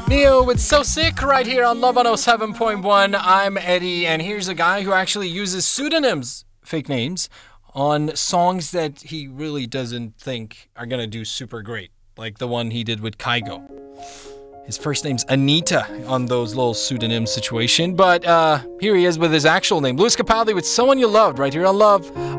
Neo with So Sick right here on Love 107.1. I'm Eddie, and here's a guy who actually uses pseudonyms, fake names, on songs that he really doesn't think are going to do super great, like the one he did with Kygo. His first name's Anita on those little pseudonym situation, but here he is with his actual name. Lewis Capaldi with Someone You Loved right here on Love